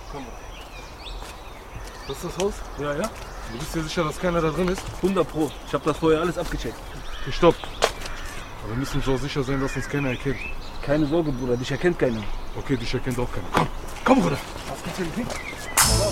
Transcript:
Komm mal. Das ist das Haus? Ja, ja. Du bist dir sicher, dass keiner da drin ist? 100 Pro. Ich habe das vorher alles abgecheckt. Okay, stopp. Aber wir müssen so sicher sein, dass uns keiner erkennt. Keine Sorge, Bruder. Dich erkennt keiner. Okay, dich erkennt auch keiner. Komm, komm, Bruder. Was gibt's denn?